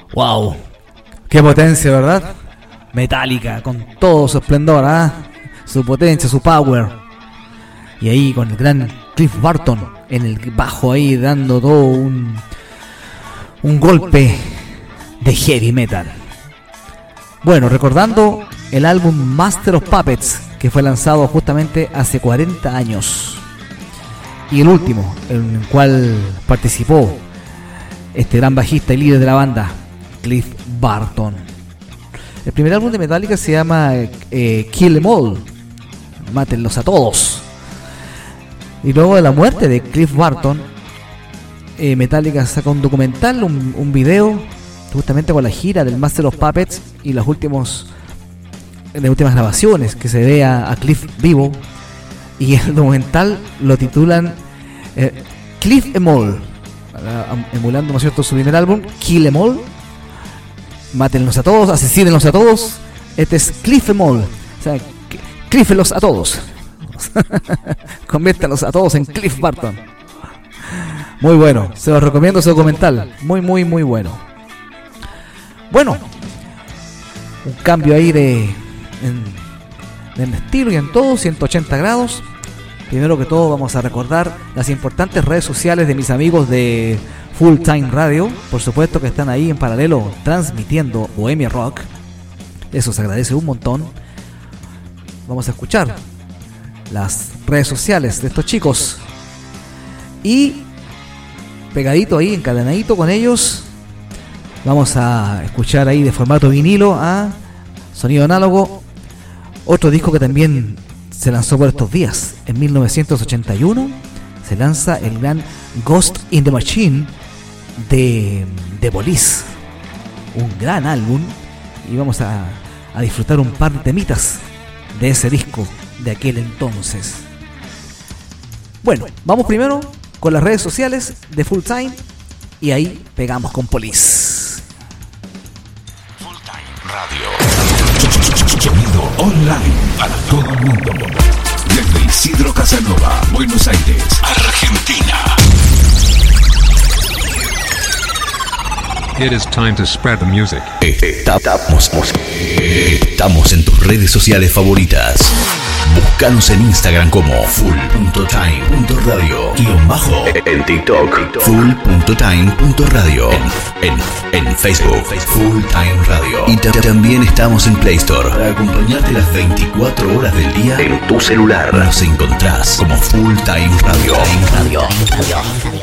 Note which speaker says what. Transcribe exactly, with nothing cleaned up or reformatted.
Speaker 1: Wow, qué potencia, ¿verdad? Metallica, con todo su esplendor, ¿ah? ¿eh? Su potencia, su power. Y ahí con el gran Cliff Burton en el bajo ahí dando todo un, un golpe de heavy metal. Bueno, recordando el álbum Master of Puppets, que fue lanzado justamente hace cuarenta años. Y el último, en el cual participó este gran bajista y líder de la banda, Cliff Burton. El primer álbum de Metallica se llama eh, Kill Em All, mátenlos a todos. Y luego de la muerte de Cliff Burton, eh, Metallica saca un documental, un, un video, justamente con la gira del Master of Puppets y las últimos, las últimas grabaciones que se ve a, a Cliff vivo. Y el documental lo titulan eh, Cliff Em All, emulando, ¿no es cierto?, su primer álbum, Kill Em All, mátenlos a todos, asesínenlos a todos. Este es Cliff Em All, o sea, Cliffelos a todos. Conviértanlos a todos en Cliff Burton. Muy bueno, se los recomiendo ese documental, muy muy muy bueno. Bueno, un cambio ahí de en, en estilo y en todo, ciento ochenta grados. Primero que todo vamos a recordar las importantes redes sociales de mis amigos de Full Time Radio, por supuesto que están ahí en paralelo transmitiendo Bohemia Rock. Eso se agradece un montón. Vamos a escuchar las redes sociales de estos chicos y pegadito ahí, encadenadito con ellos, vamos a escuchar ahí de formato vinilo a sonido análogo otro disco que también se lanzó por estos días. En mil novecientos ochenta y uno se lanza el gran Ghost in the Machine de The Police, un gran álbum, y vamos a, a disfrutar un par de temitas de ese disco de aquel entonces. Bueno, vamos primero con las redes sociales de Full Time y ahí pegamos con Police.
Speaker 2: Full Time Radio. Sonido online para todo el mundo. Desde Isidro Casanova, Buenos Aires, Argentina.
Speaker 3: It is time to spread the music.
Speaker 4: Estamos, estamos en tus redes sociales favoritas. Búscanos en Instagram como full punto time punto radio guión bajo, en TikTok full punto time punto radio, en, en, en Facebook Full Time Radio, y t- también estamos en Play Store para acompañarte las veinticuatro horas del día en tu celular. Nos encontrás como Full Time Radio. Radio. Radio.